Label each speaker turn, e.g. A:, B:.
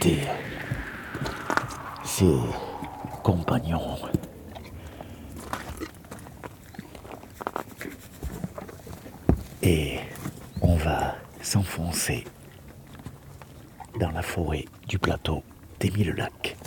A: quitter ses compagnons. Et on va s'enfoncer dans la forêt du plateau des 1000 lacs.